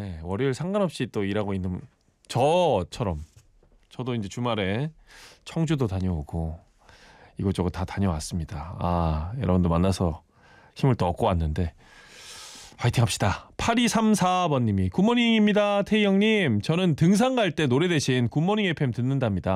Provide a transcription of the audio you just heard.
네, 월요일 상관없이 또 일하고 있는 저처럼 저도 이제 주말에 청주도 다녀오고 이곳저곳 다 다녀왔습니다. 여러분들 만나서 힘을 또 얻고 왔는데 화이팅 합시다. 8234번님이 굿모닝입니다. 태희 형님. 저는 등산 갈 때 노래 대신 굿모닝 FM 듣는답니다.